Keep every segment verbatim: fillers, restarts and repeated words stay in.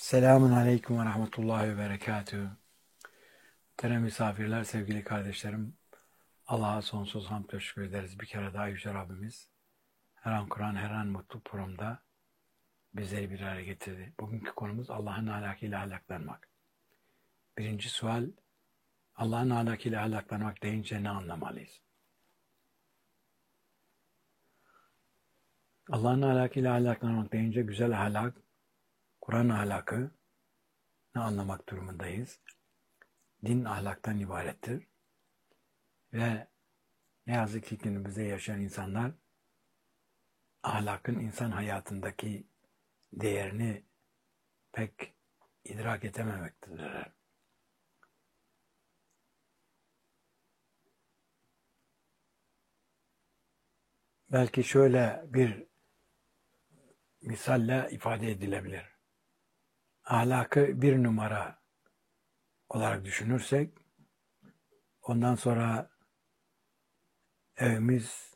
Selamun Aleyküm ve Rahmetullahi ve Berekatühü. Muhterem misafirler, sevgili kardeşlerim, Allah'a sonsuz hamd ve şükür ederiz. Bir kere daha Yüce Rabbimiz her an Kur'an, her an mutlu programda bizleri bir araya getirdi. Bugünkü konumuz Allah'ın ahlakıyla ahlaklanmak. Birinci sual, Allah'ın ahlakıyla ahlaklanmak deyince ne anlamalıyız? Allah'ın ahlakıyla ahlaklanmak deyince güzel ahlak, Kur'an ahlakı ne anlamak durumundayız? Din ahlaktan ibarettir. Ve ne yazık ki günümüzde yaşayan insanlar ahlakın insan hayatındaki değerini pek idrak edememektedirler. Belki şöyle bir misalle ifade edilebilir. Ahlakı bir numara olarak düşünürsek, ondan sonra evimiz,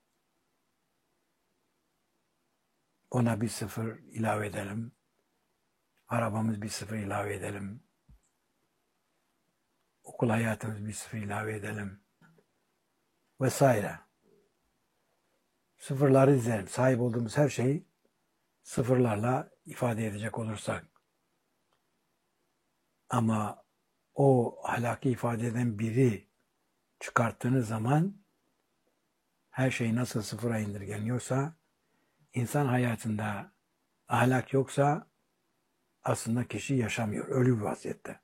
ona bir sıfır ilave edelim. Arabamız bir sıfır ilave edelim. Okul hayatımız bir sıfır ilave edelim. Vesaire. Sıfırları dizelim. Sahip olduğumuz her şeyi sıfırlarla ifade edecek olursak. Ama o ahlakı ifade eden biri çıkarttığınız zaman her şey nasıl sıfıra indirgeniyorsa, insan hayatında ahlak yoksa aslında kişi yaşamıyor, ölü bir vaziyette.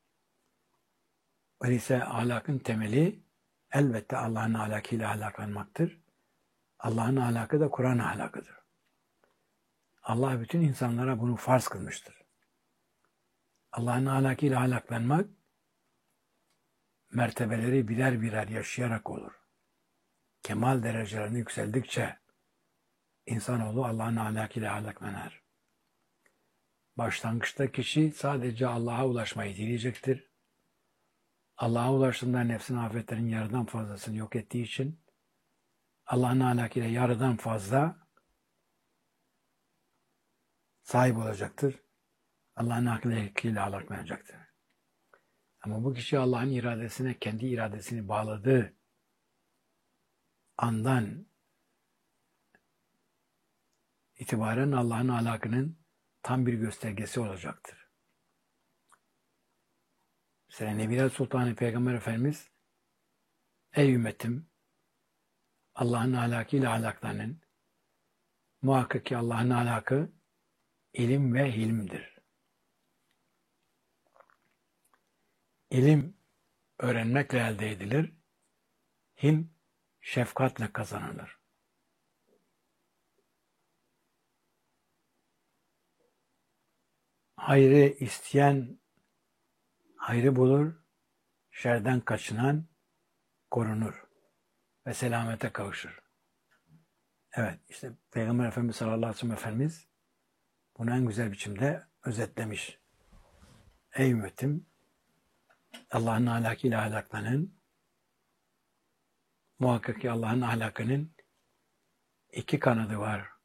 Öyleyse ahlakın temeli elbette Allah'ın ahlakıyla ahlaklanmaktır. Allah'ın ahlakı da Kur'an ahlakıdır. Allah bütün insanlara bunu farz kılmıştır. Allah'ın ahlakıyla ahlaklanmak mertebeleri birer birer yaşayarak olur. Kemal derecelerine yükseldikçe insanoğlu Allah'ın ahlakıyla ahlaklanır. Başlangıçta kişi sadece Allah'a ulaşmayı dileyecektir. Allah'a ulaştığında nefsin afetlerin yarıdan fazlasını yok ettiği için Allah'ın ahlakıyla yarıdan fazla sahip olacaktır. Allah'ın ahlakıyla ahlaklanacaktır. Ama bu kişi Allah'ın iradesine, kendi iradesini bağladığı andan itibaren Allah'ın ahlakının tam bir göstergesi olacaktır. Mesela Nebiler Sultanı Peygamber Efendimiz, ey ümmetim, Allah'ın ahlakıyla ahlaklanın. Muhakkak ki Allah'ın ahlakı ilim ve hilmdir. İlim öğrenmekle elde edilir. Hilm şefkatle kazanılır. Hayrı isteyen hayrı bulur, şerden kaçınan korunur ve selamete kavuşur. Evet, işte Peygamber Efendimiz sallallahu aleyhi ve sellem Efendimiz bunu en güzel biçimde özetlemiş. Ey ümmetim, Allah'ın ahlakıyla ahlaklanın. Muhakkak ki Allah'ın ahlakının iki kanadı var.